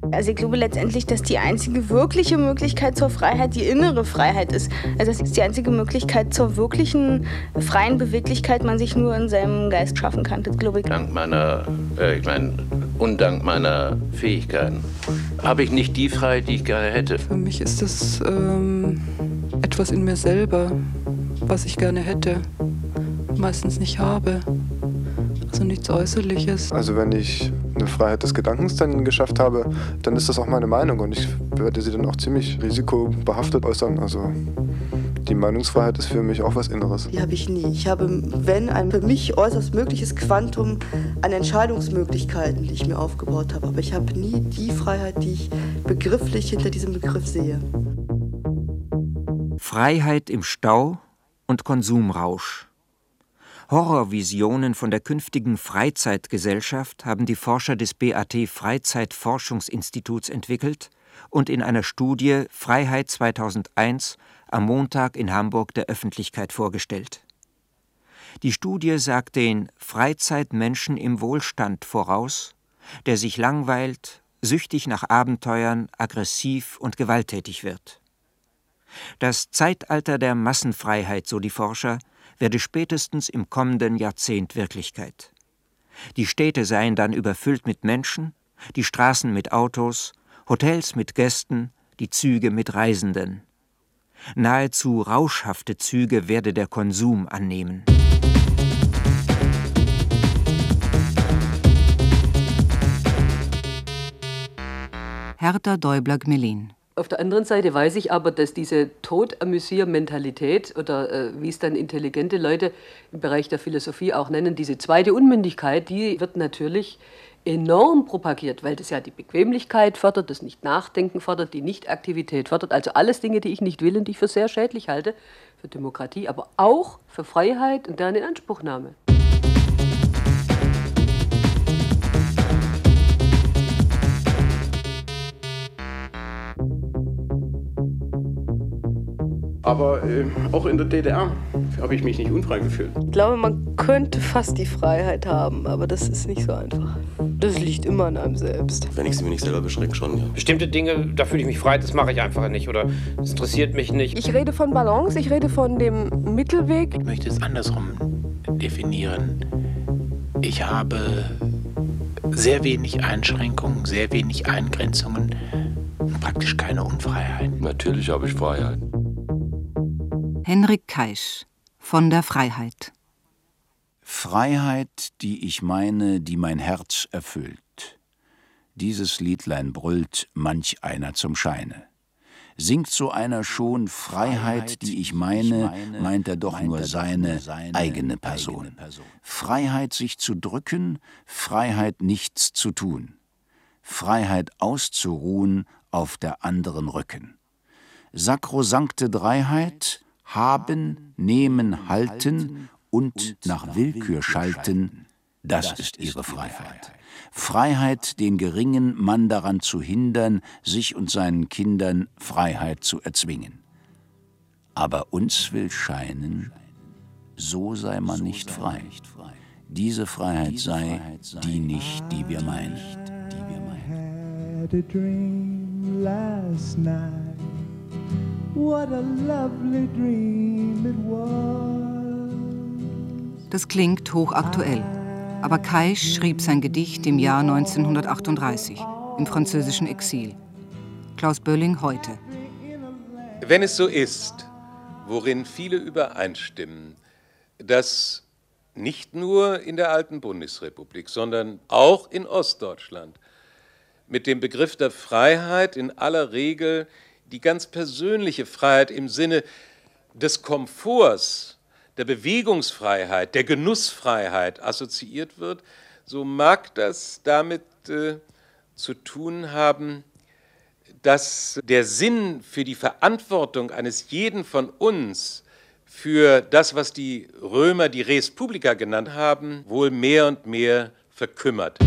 Also ich glaube letztendlich, dass die einzige wirkliche Möglichkeit zur Freiheit die innere Freiheit ist. Also das ist die einzige Möglichkeit zur wirklichen freien Beweglichkeit, man sich nur in seinem Geist schaffen kann. Das glaube ich. Dank meiner, undank meiner Fähigkeiten habe ich nicht die Freiheit, die ich gerne hätte. Für mich ist das etwas in mir selber, was ich gerne hätte, meistens nicht habe. Also nichts Äußerliches. Also wenn ich eine Freiheit des Gedankens dann geschafft habe, dann ist das auch meine Meinung und ich werde sie dann auch ziemlich risikobehaftet äußern. Also die Meinungsfreiheit ist für mich auch was Inneres. Die habe ich nie. Ich habe, wenn, ein für mich äußerst mögliches Quantum an Entscheidungsmöglichkeiten, die ich mir aufgebaut habe. Aber ich habe nie die Freiheit, die ich begrifflich hinter diesem Begriff sehe. Freiheit im Stau und Konsumrausch. Horrorvisionen von der künftigen Freizeitgesellschaft haben die Forscher des BAT Freizeitforschungsinstituts entwickelt und in einer Studie Freiheit 2001 am Montag in Hamburg der Öffentlichkeit vorgestellt. Die Studie sagt den Freizeitmenschen im Wohlstand voraus, der sich langweilt, süchtig nach Abenteuern, aggressiv und gewalttätig wird. Das Zeitalter der Massenfreiheit, so die Forscher, werde spätestens im kommenden Jahrzehnt Wirklichkeit. Die Städte seien dann überfüllt mit Menschen, die Straßen mit Autos, Hotels mit Gästen, die Züge mit Reisenden. Nahezu rauschhafte Züge werde der Konsum annehmen. Hertha Däubler-Gmelin. Auf der anderen Seite weiß ich aber, dass diese Tod-Amüsier-Mentalität oder wie es dann intelligente Leute im Bereich der Philosophie auch nennen, diese zweite Unmündigkeit, die wird natürlich enorm propagiert, weil das ja die Bequemlichkeit fördert, das Nicht-Nachdenken fördert, die Nicht-Aktivität fördert. Also alles Dinge, die ich nicht will und die ich für sehr schädlich halte, für Demokratie, aber auch für Freiheit und deren Inanspruchnahme. Aber auch in der DDR habe ich mich nicht unfrei gefühlt. Ich glaube, man könnte fast die Freiheit haben, aber das ist nicht so einfach. Das liegt immer an einem selbst. Wenn ich sie mir nicht selber beschränke, schon, ja. Bestimmte Dinge, da fühle ich mich frei, das mache ich einfach nicht oder das interessiert mich nicht. Ich rede von Balance, ich rede von dem Mittelweg. Ich möchte es andersrum definieren. Ich habe sehr wenig Einschränkungen, sehr wenig Eingrenzungen und praktisch keine Unfreiheit. Natürlich habe ich Freiheit. Henrik Kaisch von der Freiheit. Freiheit, die ich meine, die mein Herz erfüllt. Dieses Liedlein brüllt manch einer zum Scheine. Singt so einer schon Freiheit, die ich meine, meint er doch nur seine eigene Person. Freiheit, sich zu drücken, Freiheit, nichts zu tun. Freiheit, auszuruhen auf der anderen Rücken. Sakrosankte Dreiheit, haben, nehmen, halten und nach Willkür schalten, das ist ihre Freiheit. Freiheit, den geringen Mann daran zu hindern, sich und seinen Kindern Freiheit zu erzwingen. Aber uns will scheinen, so sei man nicht frei. Diese Freiheit sei die nicht, die wir meinen. What a lovely dream it was. Das klingt hochaktuell. Aber Kaisch schrieb sein Gedicht im Jahr 1938 im französischen Exil. Klaus Bölling heute. Wenn es so ist, worin viele übereinstimmen, dass nicht nur in der alten Bundesrepublik, sondern auch in Ostdeutschland mit dem Begriff der Freiheit in aller Regel die ganz persönliche Freiheit im Sinne des Komforts, der Bewegungsfreiheit, der Genussfreiheit assoziiert wird, so mag das damit zu tun haben, dass der Sinn für die Verantwortung eines jeden von uns für das, was die Römer die Res Publica genannt haben, wohl mehr und mehr verkümmert.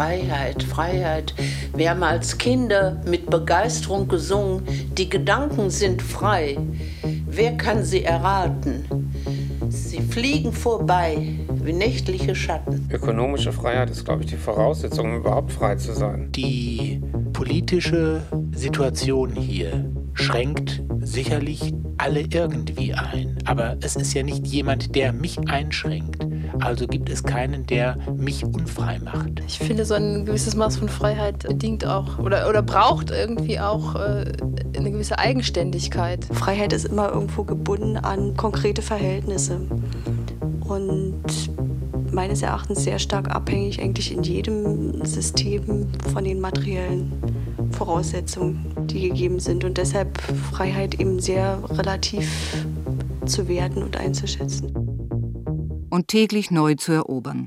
Freiheit, Freiheit. Wir haben als Kinder mit Begeisterung gesungen, die Gedanken sind frei. Wer kann sie erraten? Sie fliegen vorbei wie nächtliche Schatten. Ökonomische Freiheit ist, glaube ich, die Voraussetzung, um überhaupt frei zu sein. Die politische Situation hier schränkt sicherlich alle irgendwie ein. Aber es ist ja nicht jemand, der mich einschränkt. Also gibt es keinen, der mich unfrei macht. Ich finde, so ein gewisses Maß von Freiheit bedingt auch oder braucht irgendwie auch eine gewisse Eigenständigkeit. Freiheit ist immer irgendwo gebunden an konkrete Verhältnisse und meines Erachtens sehr stark abhängig eigentlich in jedem System von den materiellen Voraussetzungen, die gegeben sind und deshalb Freiheit eben sehr relativ zu werten und einzuschätzen. Und täglich neu zu erobern.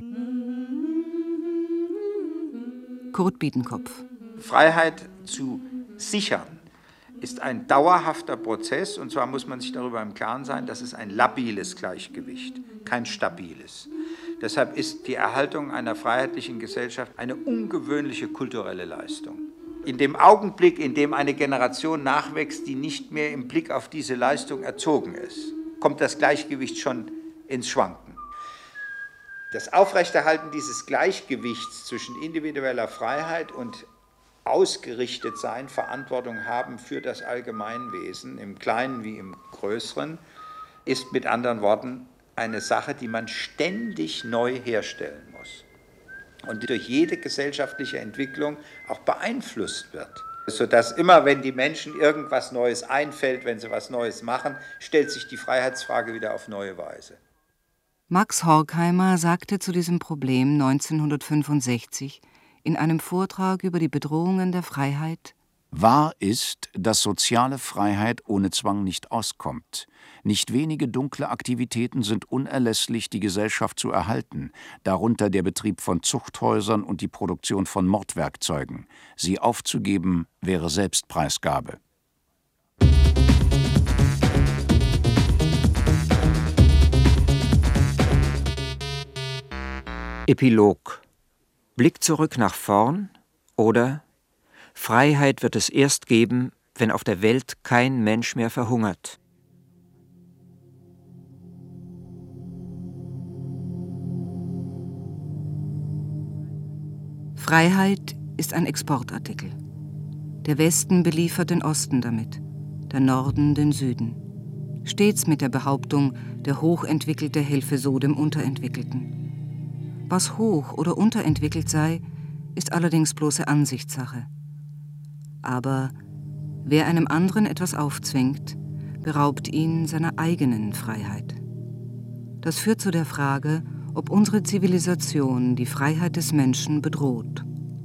Kurt Biedenkopf. Freiheit zu sichern ist ein dauerhafter Prozess, und zwar muss man sich darüber im Klaren sein, das ist ein labiles Gleichgewicht, kein stabiles. Deshalb ist die Erhaltung einer freiheitlichen Gesellschaft eine ungewöhnliche kulturelle Leistung. In dem Augenblick, in dem eine Generation nachwächst, die nicht mehr im Blick auf diese Leistung erzogen ist, kommt das Gleichgewicht schon ins Schwanken. Das Aufrechterhalten dieses Gleichgewichts zwischen individueller Freiheit und ausgerichtet sein, Verantwortung haben für das Allgemeinwesen, im Kleinen wie im Größeren, ist mit anderen Worten eine Sache, die man ständig neu herstellen muss und durch jede gesellschaftliche Entwicklung auch beeinflusst wird. Sodass immer, wenn die Menschen irgendwas Neues einfällt, wenn sie was Neues machen, stellt sich die Freiheitsfrage wieder auf neue Weise. Max Horkheimer sagte zu diesem Problem 1965 in einem Vortrag über die Bedrohungen der Freiheit: Wahr ist, dass soziale Freiheit ohne Zwang nicht auskommt. Nicht wenige dunkle Aktivitäten sind unerlässlich, die Gesellschaft zu erhalten, darunter der Betrieb von Zuchthäusern und die Produktion von Mordwerkzeugen. Sie aufzugeben, wäre Selbstpreisgabe. Epilog: Blick zurück nach vorn oder Freiheit wird es erst geben, wenn auf der Welt kein Mensch mehr verhungert. Freiheit ist ein Exportartikel. Der Westen beliefert den Osten damit, der Norden den Süden. Stets mit der Behauptung, der Hochentwickelte helfe so dem Unterentwickelten. Was hoch oder unterentwickelt sei, ist allerdings bloße Ansichtssache. Aber wer einem anderen etwas aufzwingt, beraubt ihn seiner eigenen Freiheit. Das führt zu der Frage, ob unsere Zivilisation die Freiheit des Menschen bedroht.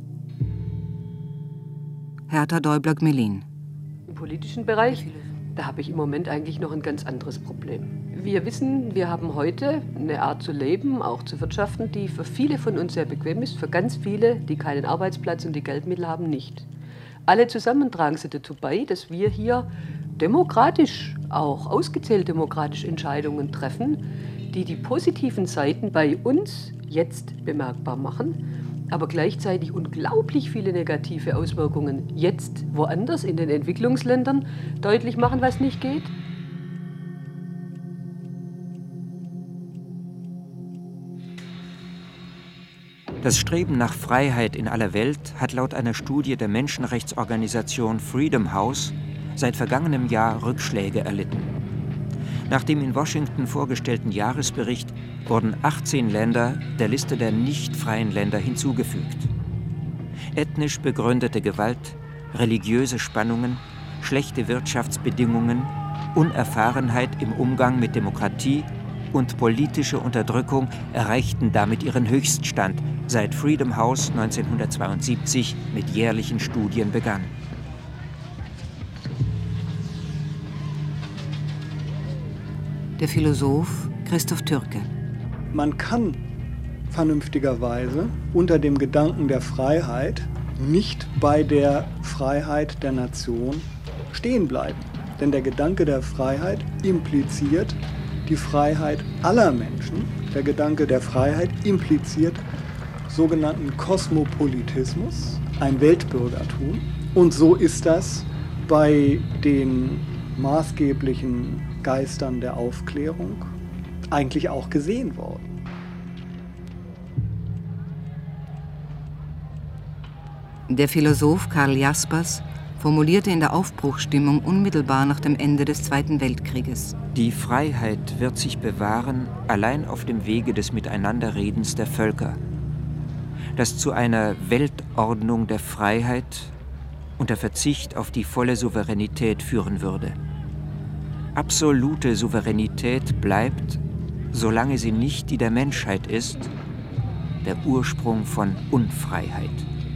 Hertha Däubler-Gmelin. Im politischen Bereich, da habe ich im Moment eigentlich noch ein ganz anderes Problem. Wir wissen, wir haben heute eine Art zu leben, auch zu wirtschaften, die für viele von uns sehr bequem ist, für ganz viele, die keinen Arbeitsplatz und die Geldmittel haben, nicht. Alle zusammen tragen sie dazu bei, dass wir hier demokratisch, auch ausgezählt demokratisch Entscheidungen treffen, die die positiven Seiten bei uns jetzt bemerkbar machen, aber gleichzeitig unglaublich viele negative Auswirkungen jetzt woanders in den Entwicklungsländern deutlich machen, was nicht geht. Das Streben nach Freiheit in aller Welt hat laut einer Studie der Menschenrechtsorganisation Freedom House seit vergangenem Jahr Rückschläge erlitten. Nach dem in Washington vorgestellten Jahresbericht wurden 18 Länder der Liste der nicht freien Länder hinzugefügt. Ethnisch begründete Gewalt, religiöse Spannungen, schlechte Wirtschaftsbedingungen, Unerfahrenheit im Umgang mit Demokratie und politische Unterdrückung erreichten damit ihren Höchststand, seit Freedom House 1972 mit jährlichen Studien begann. Der Philosoph Christoph Türke. Man kann vernünftigerweise unter dem Gedanken der Freiheit nicht bei der Freiheit der Nation stehen bleiben. Denn der Gedanke der Freiheit impliziert die Freiheit aller Menschen. Der Gedanke der Freiheit impliziert sogenannten Kosmopolitismus, ein Weltbürgertum. Und so ist das bei den maßgeblichen Geistern der Aufklärung eigentlich auch gesehen worden. Der Philosoph Karl Jaspers formulierte in der Aufbruchsstimmung unmittelbar nach dem Ende des Zweiten Weltkrieges: Die Freiheit wird sich bewahren allein auf dem Wege des Miteinanderredens der Völker, das zu einer Weltordnung der Freiheit und der Verzicht auf die volle Souveränität führen würde. Absolute Souveränität bleibt, solange sie nicht die der Menschheit ist, der Ursprung von Unfreiheit.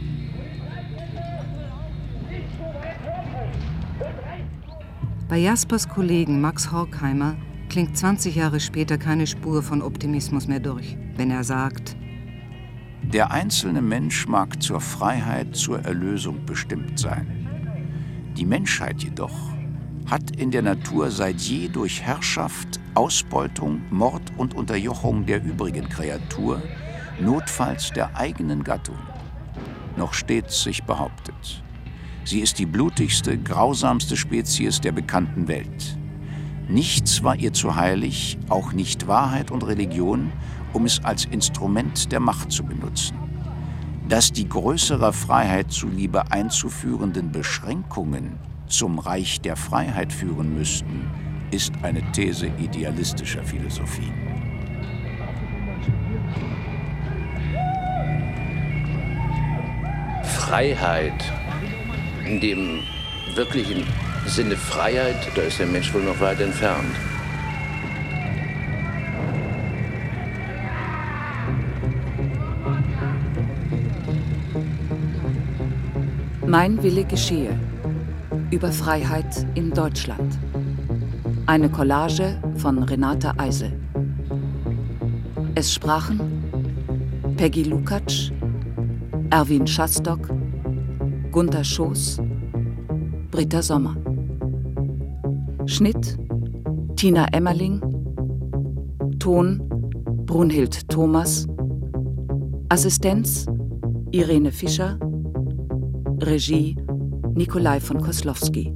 Bei Jaspers Kollegen Max Horkheimer klingt 20 Jahre später keine Spur von Optimismus mehr durch, wenn er sagt: Der einzelne Mensch mag zur Freiheit, zur Erlösung bestimmt sein. Die Menschheit jedoch hat in der Natur seit je durch Herrschaft, Ausbeutung, Mord und Unterjochung der übrigen Kreatur, notfalls der eigenen Gattung, noch stets sich behauptet. Sie ist die blutigste, grausamste Spezies der bekannten Welt. Nichts war ihr zu heilig, auch nicht Wahrheit und Religion, um es als Instrument der Macht zu benutzen. Dass die größerer Freiheit zuliebe einzuführenden Beschränkungen zum Reich der Freiheit führen müssten, ist eine These idealistischer Philosophie. Freiheit, in dem wirklichen Sinne Freiheit, da ist der Mensch wohl noch weit entfernt. Mein Wille geschehe. Über Freiheit in Deutschland. Eine Collage von Renate Eisel. Es sprachen Peggy Lukacs, Erwin Schastock, Gunther Schoß, Britta Sommer. Schnitt Tina Emmerling. Ton Brunhild Thomas. Assistenz Irene Fischer. Regie Nikolai von Koslowski.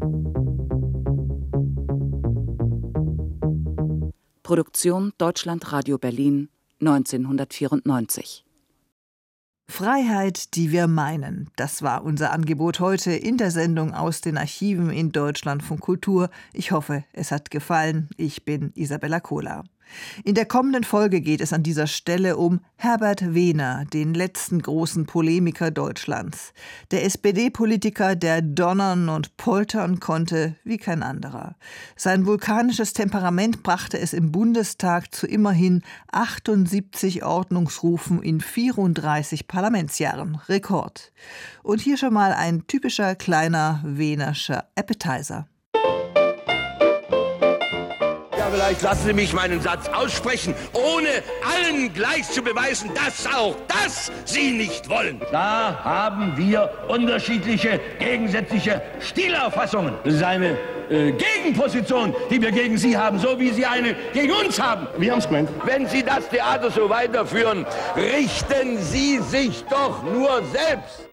Produktion Deutschlandradio Berlin 1994. Freiheit, die wir meinen. Das war unser Angebot heute in der Sendung aus den Archiven in Deutschlandfunk Kultur. Ich hoffe, es hat gefallen. Ich bin Isabella Kohler. In der kommenden Folge geht es an dieser Stelle um Herbert Wehner, den letzten großen Polemiker Deutschlands. Der SPD-Politiker, der donnern und poltern konnte wie kein anderer. Sein vulkanisches Temperament brachte es im Bundestag zu immerhin 78 Ordnungsrufen in 34 Parlamentsjahren. Rekord. Und hier schon mal ein typischer kleiner Wehnerscher Appetizer. Vielleicht lassen Sie mich meinen Satz aussprechen, ohne allen gleich zu beweisen, dass auch das Sie nicht wollen. Da haben wir unterschiedliche, gegensätzliche Stilauffassungen. Das ist eine Gegenposition, die wir gegen Sie haben, so wie Sie eine gegen uns haben. Wir haben es gemeint. Wenn Sie das Theater so weiterführen, richten Sie sich doch nur selbst.